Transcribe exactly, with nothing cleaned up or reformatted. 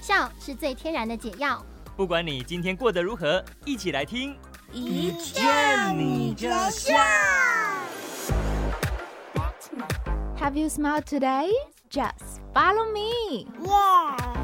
笑是最天然的解药。 不管你今天过得如何，一起来听， 一见你就笑。 Have you smiled today? Just follow me. Yeah.